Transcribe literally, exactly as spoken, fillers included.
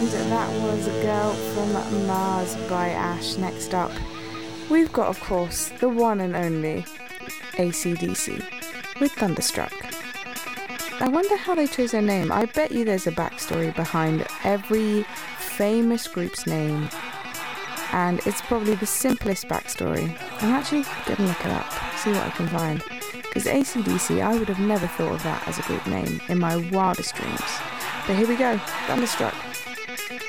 And that was Girl from Mars by Ash. Next up, we've got, of course, the one and only A C D C with Thunderstruck. I wonder how they chose their name. I bet you there's a backstory behind every famous group's name, and it's probably the simplest backstory. I'm actually going to look it up, see what I can find, because A C D C, I would have never thought of that as a group name in my wildest dreams. But here we go, Thunderstruck.